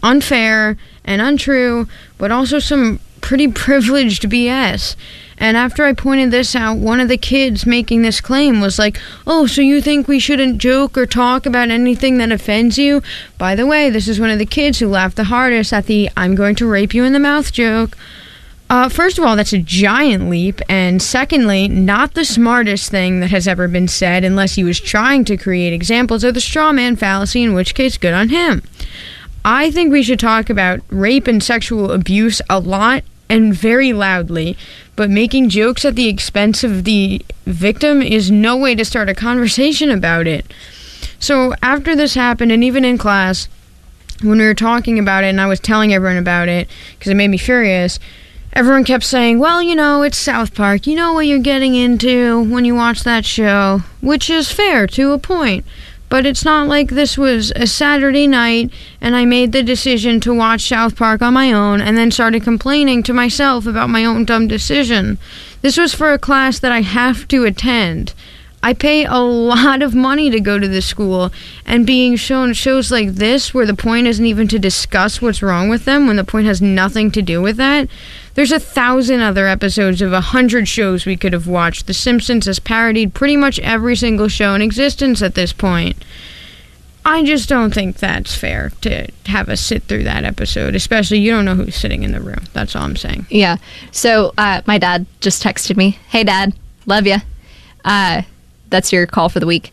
unfair and untrue, but also some pretty privileged BS. And after I pointed this out, one of the kids making this claim was like, oh, so you think we shouldn't joke or talk about anything that offends you? By the way, this is one of the kids who laughed the hardest at the I'm going to rape you in the mouth joke. First of all, that's a giant leap, and secondly, not the smartest thing that has ever been said unless he was trying to create examples of the straw man fallacy, in which case, good on him. I think we should talk about rape and sexual abuse a lot and very loudly, but making jokes at the expense of the victim is no way to start a conversation about it. So after this happened, and even in class, when we were talking about it and I was telling everyone about it, because it made me furious, everyone kept saying, well, you know, it's South Park. You know what you're getting into when you watch that show, which is fair to a point. But it's not like this was a Saturday night and I made the decision to watch South Park on my own and then started complaining to myself about my own dumb decision. This was for a class that I have to attend. I pay a lot of money to go to this school, and being shown shows like this where the point isn't even to discuss what's wrong with them, when the point has nothing to do with that. There's 1,000 other episodes of 100 shows we could have watched. The Simpsons has parodied pretty much every single show in existence at this point. I just don't think that's fair to have us sit through that episode, especially you don't know who's sitting in the room. That's all I'm saying. Yeah. So my dad just texted me, hey, Dad, love ya. That's your call for the week.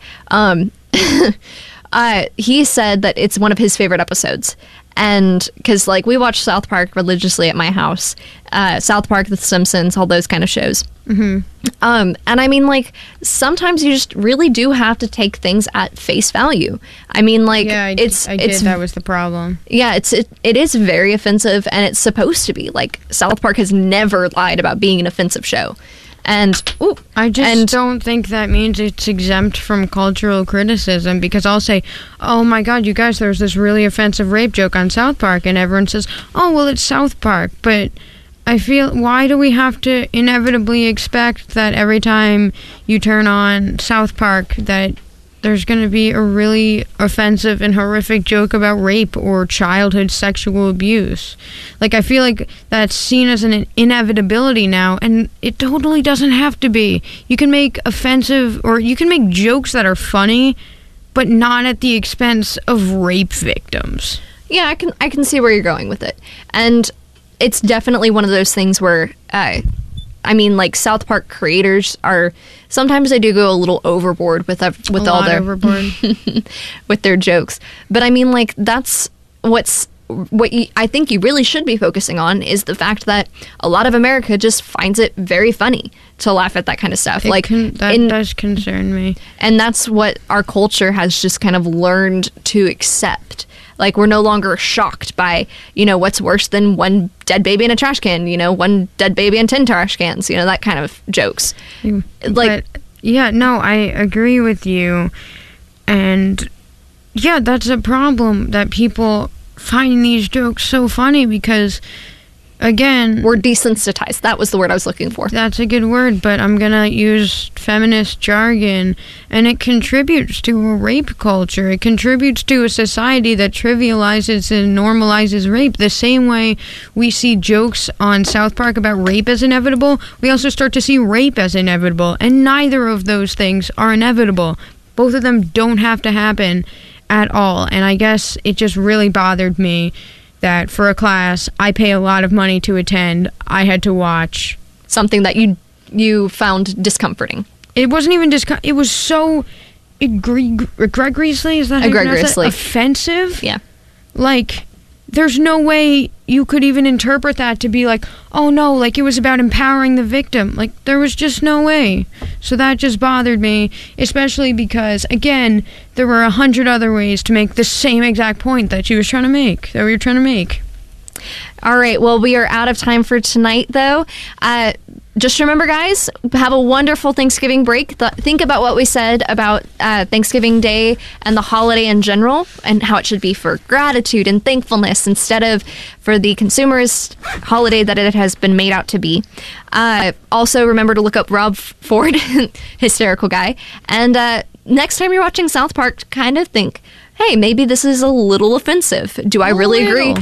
He said that it's one of his favorite episodes. And because, like, we watch South Park religiously at my house. South Park, The Simpsons, all those kind of shows. Mm-hmm. And I mean, like, sometimes you just really do have to take things at face value. I mean, like, yeah, I did. That was the problem. Yeah, it is very offensive, and it's supposed to be. Like, South Park has never lied about being an offensive show. And I just don't think that means it's exempt from cultural criticism, because I'll say, oh my god, you guys, there's this really offensive rape joke on South Park, and everyone says, oh, well, it's South Park. But I feel, why do we have to inevitably expect that every time you turn on South Park that there's going to be a really offensive and horrific joke about rape or childhood sexual abuse? Like, I feel like that's seen as an inevitability now, and it totally doesn't have to be. You can make offensive, or you can make jokes that are funny, but not at the expense of rape victims. Yeah, I can see where you're going with it. And it's definitely one of those things where, I mean, like, South Park creators are, sometimes they do go a little overboard with all their overboard with their jokes. But I mean, like, that's what I think you really should be focusing on, is the fact that a lot of America just finds it very funny to laugh at that kind of stuff. That does concern me. And that's what our culture has just kind of learned to accept. Like, we're no longer shocked by, you know, what's worse than one dead baby in a trash can, you know, one dead baby in 10 trash cans, you know, that kind of jokes. Like, yeah, no, I agree with you. And yeah, that's a problem, that people find these jokes so funny, because, again, we're desensitized. That was the word I was looking for. That's a good word, but I'm gonna use feminist jargon, and it contributes to a rape culture. It contributes to a society that trivializes and normalizes rape. The same way we see jokes on South Park about rape as inevitable, we also start to see rape as inevitable, and neither of those things are inevitable. Both of them don't have to happen at all, and I guess it just really bothered me that for a class I pay a lot of money to attend, I had to watch something that you found discomforting. It wasn't even it was so egregiously, is that how you pronounce that? Offensive? Yeah. Like, there's no way you could even interpret that to be like, oh no, like it was about empowering the victim. Like, there was just no way. So that just bothered me, especially because, again, there were 100 other ways to make the same exact point that we were trying to make. All right, well, we are out of time for tonight, though. Just remember, guys, have a wonderful Thanksgiving break. Think about what we said about Thanksgiving Day and the holiday in general, and how it should be for gratitude and thankfulness instead of for the consumerist holiday that it has been made out to be. Also, remember to look up Rob Ford, hysterical guy. And next time you're watching South Park, kind of think, hey, maybe this is a little offensive. Do I really agree?